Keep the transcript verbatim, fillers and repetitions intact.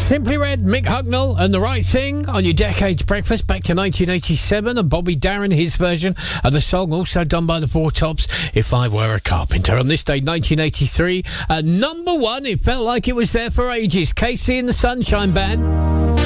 Simply Red, Mick Hucknall and The Right Thing on your Decades Breakfast back to nineteen eighty-seven, and Bobby Darin, his version of the song, also done by the Four Tops, If I Were a Carpenter. On this day, nineteen eighty-three, at number one, it felt like it was there for ages. Casey and the Sunshine Band.